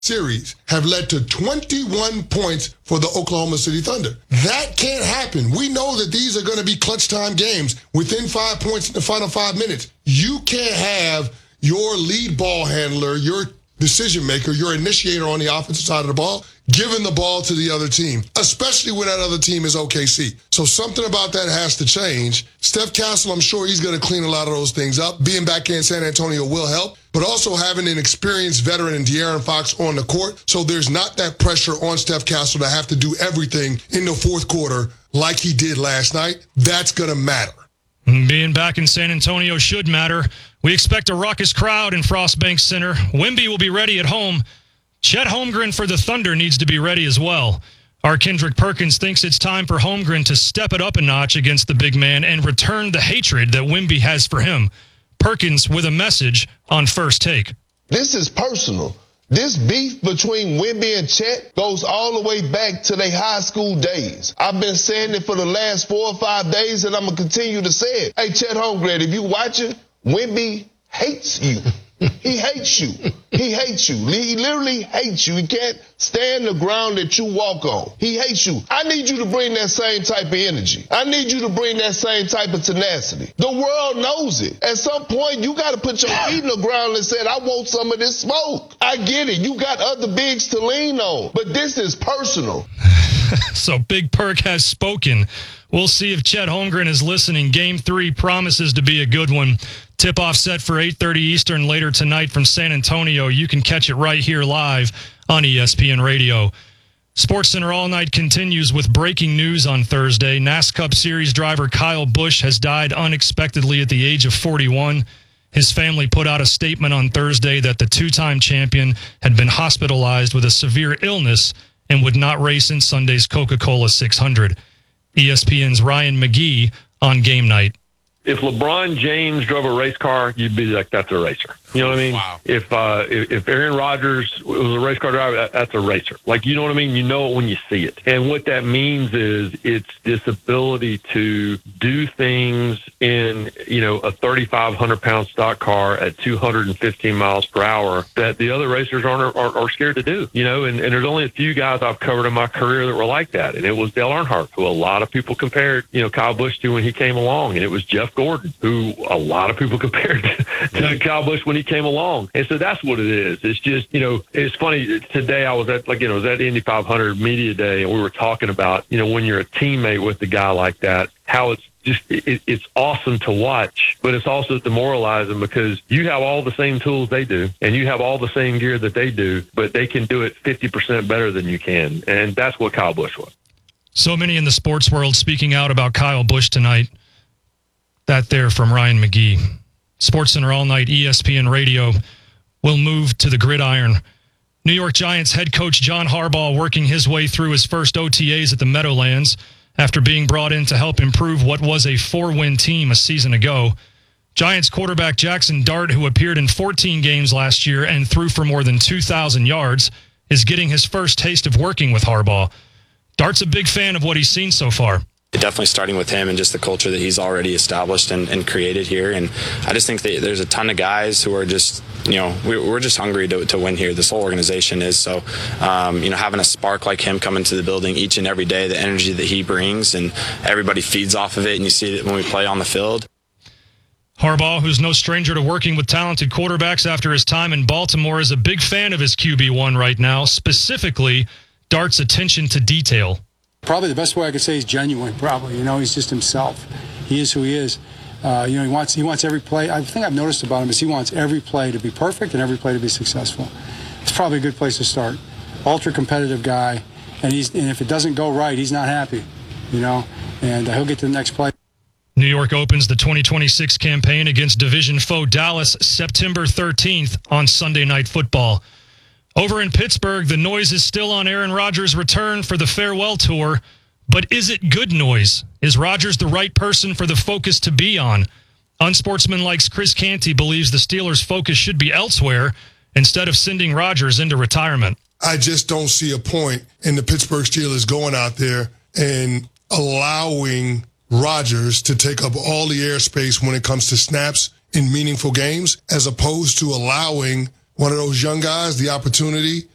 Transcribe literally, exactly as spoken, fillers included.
series have led to twenty-one points for the Oklahoma City Thunder. That can't happen. We know that these are going to be clutch time games within five points in the final five minutes. You can't have your lead ball handler, your decision maker, your initiator on the offensive side of the ball, giving the ball to the other team, especially when that other team is O K C. So something about that has to change. Steph Castle, I'm sure he's going to clean a lot of those things up. Being back in San Antonio will help, but also having an experienced veteran in De'Aaron Fox on the court, so there's not that pressure on Steph Castle to have to do everything in the fourth quarter like he did last night. That's going to matter. Being back in San Antonio should matter. We expect a raucous crowd in Frostbank Center. Wemby will be ready at home. Chet Holmgren for the Thunder needs to be ready as well. Our Kendrick Perkins thinks it's time for Holmgren to step it up a notch against the big man and return the hatred that Wemby has for him. Perkins with a message on First Take. This is personal. This beef between Wemby and Chet goes all the way back to their high school days. I've been saying it for the last four or five days, and I'm going to continue to say it. Hey, Chet Holmgren, if you watching, Wemby hates you. He hates you. He hates you. He literally hates you. He can't stand the ground that you walk on. He hates you. I need you to bring that same type of energy. I need you to bring that same type of tenacity. The world knows it. At some point, you got to put your feet in the ground and say, I want some of this smoke. I get it. You got other bigs to lean on. But this is personal. So Big Perk has spoken. We'll see if Chet Holmgren is listening. Game three promises to be a good one. Tip-off set for eight thirty Eastern later tonight from San Antonio. You can catch it right here live on E S P N Radio. SportsCenter All Night continues with breaking news on Thursday. NASCAR Series driver Kyle Busch has died unexpectedly at the age of forty-one. His family put out a statement on Thursday that the two-time champion had been hospitalized with a severe illness and would not race in Sunday's Coca-Cola six hundred. E S P N's Ryan McGee on Game Night. If LeBron James drove a race car, you'd be like, that's a racer. You know what I mean? Wow. If, uh, if if Aaron Rodgers was a race car driver, that, that's a racer. Like, you know what I mean? You know it when you see it. And what that means is it's this ability to do things in, you know, a thirty-five hundred pound stock car at two hundred fifteen miles per hour that the other racers aren't are, are scared to do. You know, and, and there's only a few guys I've covered in my career that were like that. And it was Dale Earnhardt, who a lot of people compared, you know, Kyle Busch to when he came along. And it was Jeff Gordon, who a lot of people compared to, to Kyle Busch when he came along. And so that's what it is. It's just, you know, it's funny. Today I was at, like, you know, I was at Indy five hundred Media Day, and we were talking about, you know, when you're a teammate with a guy like that, how it's just, it, it's awesome to watch, but it's also demoralizing because you have all the same tools they do, and you have all the same gear that they do, but they can do it fifty percent better than you can. And that's what Kyle Busch was. So many in the sports world speaking out about Kyle Busch tonight. That there from Ryan McGee. SportsCenter All Night, E S P N Radio will move to the gridiron. New York Giants head coach John Harbaugh working his way through his first O T As at the Meadowlands after being brought in to help improve what was a four-win team a season ago. Giants quarterback Jackson Dart, who appeared in fourteen games last year and threw for more than two thousand yards, is getting his first taste of working with Harbaugh. Dart's a big fan of what he's seen so far. Definitely starting with him and just the culture that he's already established and, and created here. And I just think that there's a ton of guys who are just, you know, we're just hungry to, to win here. This whole organization is. So, um, you know, having a spark like him come into the building each and every day, the energy that he brings, and everybody feeds off of it. And you see it when we play on the field. Harbaugh, who's no stranger to working with talented quarterbacks after his time in Baltimore, is a big fan of his Q B one right now, specifically Dart's attention to detail. Probably the best way I could say he's genuine, probably. You know, he's just himself. He is who he is. Uh, you know, he wants he wants every play. I think I've noticed about him is he wants every play to be perfect and every play to be successful. It's probably a good place to start. Ultra competitive guy, and he's and if it doesn't go right, he's not happy. You know, and uh, he'll get to the next play. New York opens the twenty twenty-six campaign against division foe Dallas September thirteenth on Sunday Night Football. Over in Pittsburgh, the noise is still on Aaron Rodgers' return for the farewell tour. But is it good noise? Is Rodgers the right person for the focus to be on? Unsportsmanlike's Chris Canty believes the Steelers' focus should be elsewhere instead of sending Rodgers into retirement. I just don't see a point in the Pittsburgh Steelers going out there and allowing Rodgers to take up all the airspace when it comes to snaps in meaningful games, as opposed to allowing one of those young guys the opportunity